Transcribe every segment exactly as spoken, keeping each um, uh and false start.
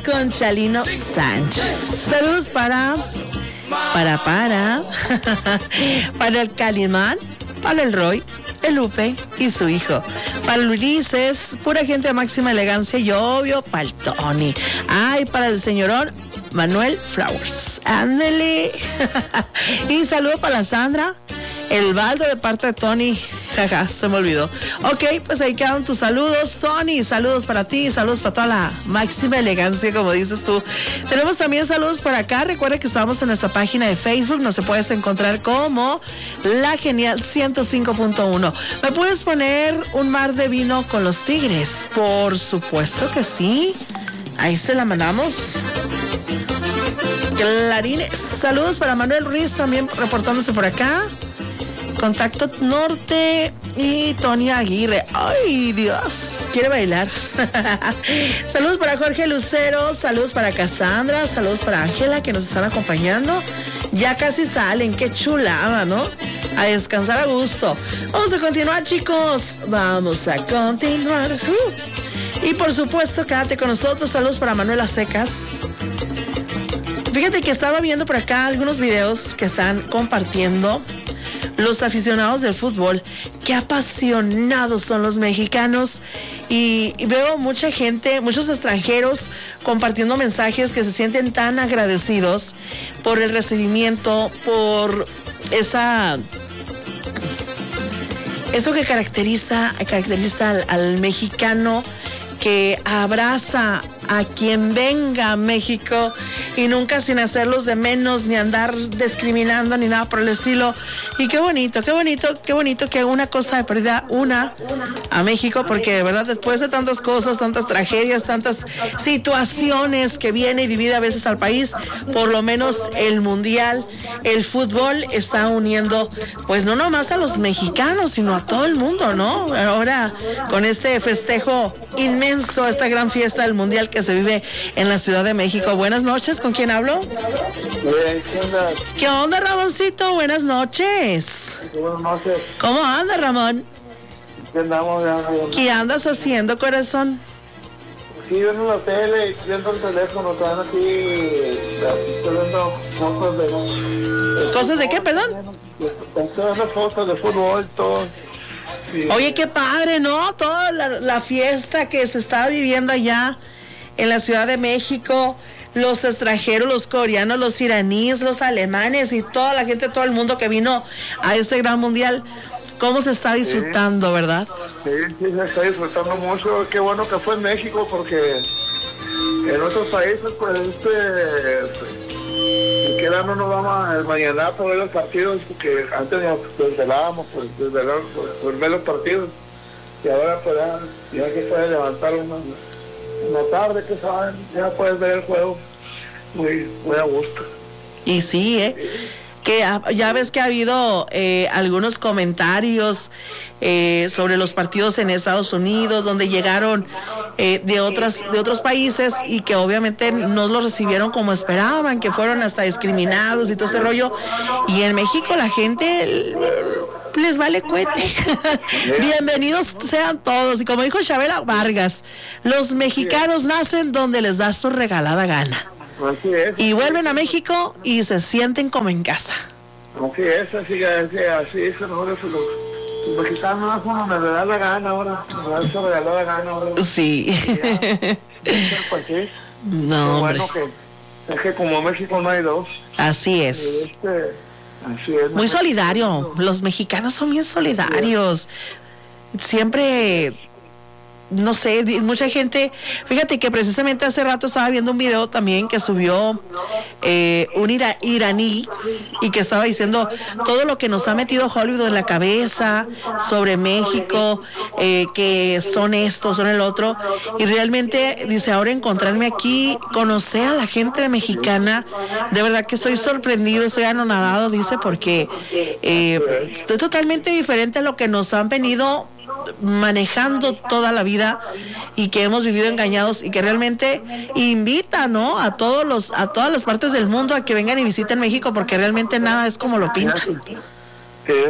con Chalino Sánchez. Saludos para, para, para, para el Calimán, para el Roy, el Lupe y su hijo. Para el Ulises, pura gente de máxima elegancia y obvio, para el Tony. Ay, para el señorón Manuel Flowers. Ándele. Y saludo para la Sandra, el Baldo de parte de Tony. Jaja, se me olvidó. Ok, pues ahí quedan tus saludos, Tony. Saludos para ti, saludos para toda la máxima elegancia, como dices tú. Tenemos también saludos por acá. Recuerda que estamos en nuestra página de Facebook. Nos puedes encontrar como La Genial ciento cinco punto uno. ¿Me puedes poner un mar de vino con los Tigres? Por supuesto que sí. Ahí se la mandamos. Clarines. Saludos para Manuel Ruiz, también reportándose por acá. Contacto Norte y Tony Aguirre. Ay, Dios, quiere bailar. Saludos para Jorge Lucero, saludos para Cassandra, saludos para Ángela que nos están acompañando. Ya casi salen, qué chulada, ¿no? A descansar a gusto. Vamos a continuar, chicos. Vamos a continuar. Uh. Y por supuesto, quédate con nosotros. Saludos para Manuela Secas. Fíjate que estaba viendo por acá algunos videos que están compartiendo los aficionados del fútbol. Qué apasionados son los mexicanos. Y, y veo mucha gente, muchos extranjeros compartiendo mensajes que se sienten tan agradecidos por el recibimiento, por esa... eso que caracteriza, caracteriza al, al mexicano, que abraza a quien venga a México y nunca sin hacerlos de menos, ni andar discriminando, ni nada por el estilo. Y qué bonito, qué bonito, qué bonito que una cosa de pérdida una a México, porque de verdad después de tantas cosas, tantas tragedias, tantas situaciones que viene y divide a veces al país, por lo menos el mundial, el fútbol está uniendo, pues no nomás a los mexicanos, sino a todo el mundo, ¿no? Ahora con este festejo inmenso, esta gran fiesta del mundial que se vive en la Ciudad de México. Buenas noches, ¿con quién hablo? Bien, ¿qué onda? ¿Qué onda, Ramoncito? Buenas noches. Buenas noches. ¿Cómo anda, Ramón? ¿Qué andamos? Ya, ya. ¿Qué andas haciendo, corazón? Sí, viendo la tele, viendo el teléfono, están aquí, estoy viendo fotos de... ¿Cosas de qué, perdón? Estoy viendo fotos de fútbol, todo. Sí. Oye, qué padre, ¿no? Toda la, la fiesta que se está viviendo allá en la Ciudad de México, los extranjeros, los coreanos, los iraníes, los alemanes y toda la gente, todo el mundo que vino a este gran mundial. ¿Cómo se está disfrutando, sí, verdad? Sí, sí, se está disfrutando mucho. Qué bueno que fue en México, porque en otros países, pues, este... que ahora no nos vamos a mañana por ver los partidos, porque antes nos desvelábamos por, desvelar, por, por ver los partidos, y ahora pues ya, ya se puede levantar una, una tarde, que saben, ya puedes ver el juego muy, muy a gusto. Y sí, ¿eh? Que ya ves que ha habido eh, algunos comentarios eh, sobre los partidos en Estados Unidos, donde llegaron eh, de otras de otros países y que obviamente no los recibieron como esperaban, que fueron hasta discriminados y todo este rollo. Y en México la gente les vale cuete. Bienvenidos sean todos. Y como dijo Chabela Vargas, los mexicanos nacen donde les da su regalada gana. Así es. Y vuelven a México y se sienten como en casa. Así es, así es, así es, mejor eso, los, los mexicanos no me da la gana ahora, me da su regalada gana ahora. Sí. Ya, pues sí. No, hombre. Bueno, que es que como México no hay dos. Así es. Este, así es. Muy solidario. Los mexicanos son bien solidarios. Siempre... No sé, mucha gente, fíjate que precisamente hace rato estaba viendo un video también que subió eh, un ira, iraní y que estaba diciendo todo lo que nos ha metido Hollywood en la cabeza sobre México, eh, que son esto, son el otro, y realmente dice, ahora encontrarme aquí, conocer a la gente mexicana, de verdad que estoy sorprendido, estoy anonadado, dice, porque eh, estoy totalmente diferente a lo que nos han venido manejando toda la vida y que hemos vivido engañados, y que realmente invita, ¿no?, a todos los a todas las partes del mundo a que vengan y visiten México, porque realmente nada es como lo pintan. Que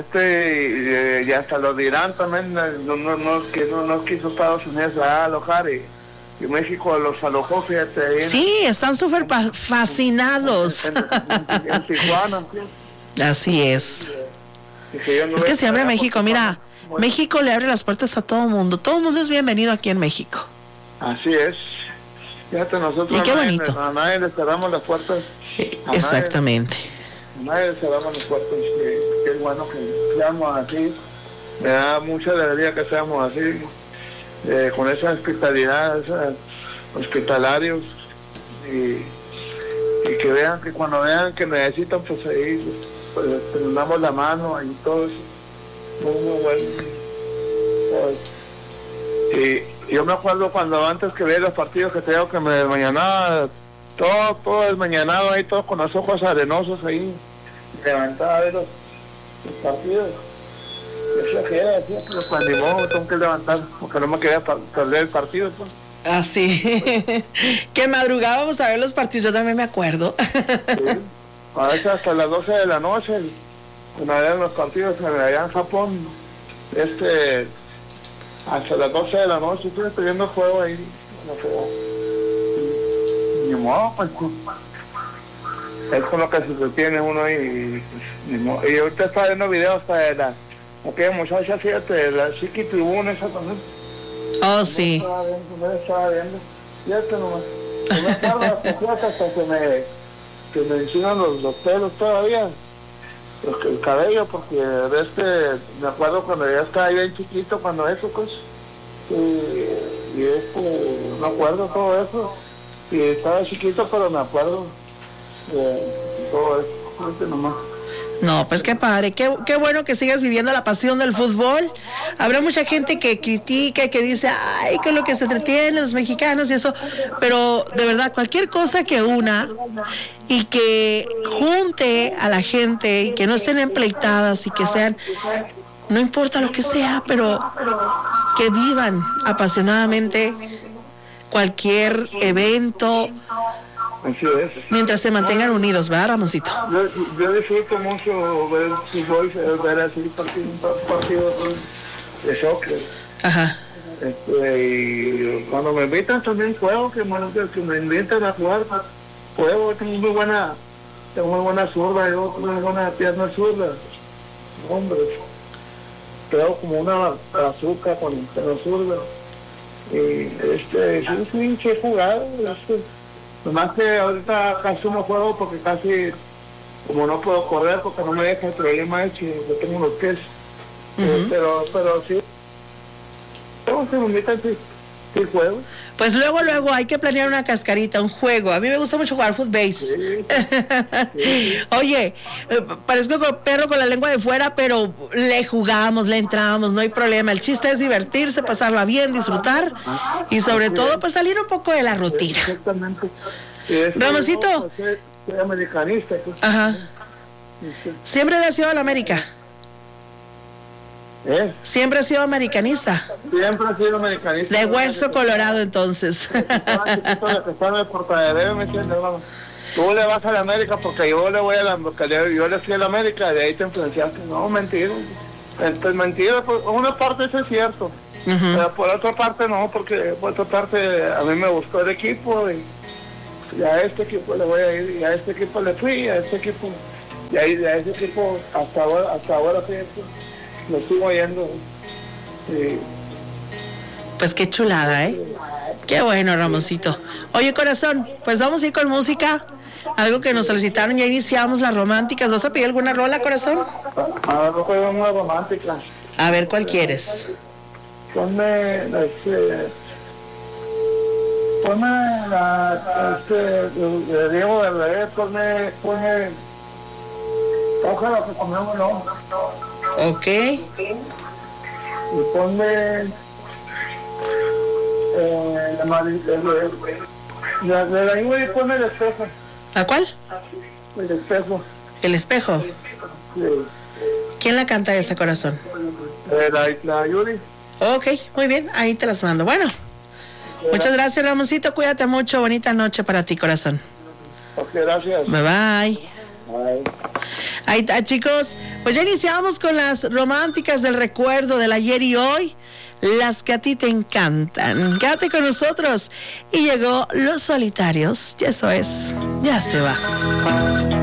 este, eh, ya hasta lo dirán también, no, no, no, que no, no quiso Estados Unidos a alojar, y, y México los alojó, fíjate. Ahí sí, en, están súper fascinados. En, en, en Tijuana, ¿sí? Así es. Que no es que siempre México, mira, bueno. México le abre las puertas a todo el mundo. Todo el mundo es bienvenido aquí en México. Así es. Fíjate, nosotros y qué a, bonito. Nadie, a nadie le cerramos las puertas. A Exactamente. Nadie, a nadie le cerramos las puertas. Qué bueno que seamos así. Me da mucha alegría que seamos así. Eh, con esa hospitalidad, esa, hospitalarios. Y, y que vean que cuando vean que necesitan, pues ahí pues, tendamos la mano y todo eso. Muy, muy bueno. Pues, y yo me acuerdo cuando antes que veía los partidos que te digo que me desmañanaba, todo, todo desmañanado ahí, todos con los ojos arenosos ahí, levantaba a ver los, los partidos. Yo decía, decía, pero pues ni modo, tengo que levantar, porque no me quería perder el partido, pues. Ah, sí. Que madrugábamos a ver los partidos, yo también me acuerdo. Sí. A veces hasta las doce de la noche, cuando eran los partidos allá en Japón, este, hasta las doce de la noche estuve pidiendo juego ahí. Y, ni modo, pues, es con lo que se detiene uno ahí. Y, y, y ahorita está viendo videos hasta de la, aquella muchacha, fíjate, de la Chiqui Tribuna, esa también. Oh, sí. No estaba viendo, no estaba viendo. Fíjate nomás. No me acuerdo las hasta que me, que me enchinan los, los pelos todavía. Los, el cabello, porque ves que me acuerdo cuando ya estaba bien chiquito, cuando eso, pues. Y, y este, me acuerdo todo eso. Y estaba chiquito, pero me acuerdo de todo eso. Fíjate nomás. No, pues qué padre, qué, qué bueno que sigas viviendo la pasión del fútbol. Habrá mucha gente que critica, que dice, ay, que es lo que se entretienen los mexicanos y eso, pero de verdad, cualquier cosa que una y que junte a la gente y que no estén empleitadas y que sean, no importa lo que sea, pero que vivan apasionadamente cualquier evento, así es. Mientras se mantengan unidos, ¿verdad, Ramoncito? Yo, yo disfruto mucho ver fútbol, ver así partidos partido de soccer. Ajá. Este, y cuando me invitan también juego, que me, que me invitan a jugar, juego, tengo muy buena, tengo muy buena zurda, yo tengo muy buena pierna zurda. Hombre, creo como una azúcar con la zurda. Y este, sí, sí, sí he jugado, este, nomás que ahorita casi no juego porque casi, como no puedo correr porque no me deja el problema es que yo tengo unos pies. Uh-huh. eh, pero, pero sí, ¿cómo se me invitan? Sí, sí juego. Pues luego, luego hay que planear una cascarita, un juego. A mí me gusta mucho jugar footbase. Sí, sí. Oye, eh, parezco perro con la lengua de fuera, pero le jugamos, le entramos, no hay problema. El chiste es divertirse, pasarla bien, disfrutar y sobre todo pues salir un poco de la rutina. Exactamente. Sí, Ramoncito. No, pues, soy, soy americanista. Pues. Ajá. Sí, sí. ¿Siempre has sido a la América? ¿Eh? ¿Siempre has sido americanista? Siempre he sido americanista. De hueso colorado, entonces. Tú le vas a la América porque yo le voy a la porque yo le fui a la América, de ahí te influenciaste. No, mentira. Esto es mentira. Por una parte eso es cierto, uh-huh. Pero por otra parte no, porque por otra parte a mí me gustó el equipo y, y a este equipo le voy a ir, y a este equipo le fui, y a este equipo, y ahí a ese equipo hasta ahora, hasta ahora fíjate, lo sigo yendo. Sí. Pues qué chulada, ¿eh? Qué bueno, Ramoncito. Oye, corazón, pues vamos a ir con música. Algo que nos solicitaron, ya iniciamos las románticas. ¿Vas a pedir alguna rola, corazón? A ver, no puedo una romántica. A ver, ¿cuál quieres? Ponme, este... Ponme la... Este... Le digo de bebé, ponme... Ponme... Ojalá que comemos, ¿no? Ok. Y ponme... Eh, la madre... La de la Ingrid, ponme el espejo. ¿A cuál? El espejo. ¿El espejo? Sí. ¿Quién la canta esa, corazón? Eh, la, la Yuri. Ok, muy bien, ahí te las mando. Bueno, okay, muchas gracias, Ramoncito, cuídate mucho, bonita noche para ti, corazón. Ok, gracias. Bye bye. Bye. Ahí está, chicos, pues ya iniciamos con las románticas del recuerdo del ayer y hoy. las que a ti te encantan. Quédate con nosotros. Y llegó Los Solitarios. Y eso es, ya se va.